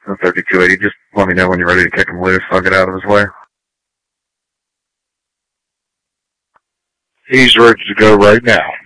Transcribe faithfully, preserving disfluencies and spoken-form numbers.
thirty-two eighty, just let me know when you're ready to kick him loose. I'll get out of his way. He's ready to go right now.